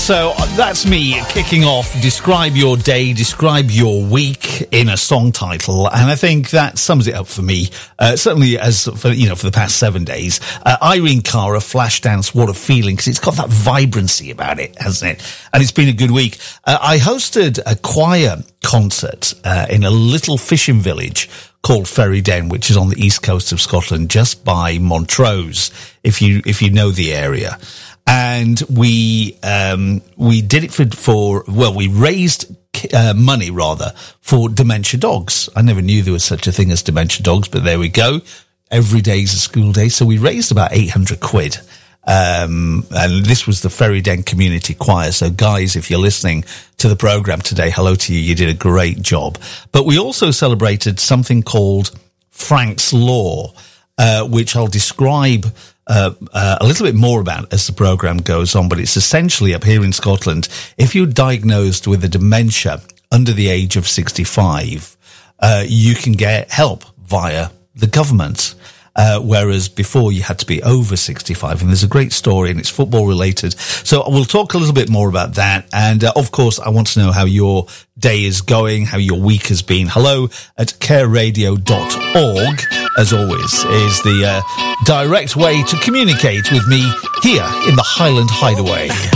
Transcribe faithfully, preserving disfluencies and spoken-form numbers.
So that's me kicking off. Describe your day, describe your week in a song title, and I think that sums it up for me. Uh, certainly, as for you know, for the past seven days, uh, Irene Cara, Flashdance, what a feeling! Because it's got that vibrancy about it, hasn't it? And it's been a good week. Uh, I hosted a choir concert uh, in a little fishing village called Ferryden, which is on the east coast of Scotland, just by Montrose, if you if you know the area. And we um, we did it for, for well, we raised uh, money, rather, for dementia dogs. I never knew there was such a thing as dementia dogs, but there we go. Every day's a school day. So we raised about eight hundred quid. Um, and this was the Ferryden Community Choir. So guys, if you're listening to the program today, hello to you. You did a great job. But we also celebrated something called Frank's Law, uh, which I'll describe Uh, uh, a little bit more about as the program goes on, but it's essentially up here in Scotland, if you're diagnosed with a dementia under the age of sixty-five, uh, you can get help via the government. Uh, whereas before you had to be over sixty-five, and there's a great story and it's football related. So we'll talk a little bit more about that. And uh, of course, I want to know how your day is going, how your week has been. Hello at care radio dot org, as always, is the uh, direct way to communicate with me here in the Highland Hideaway.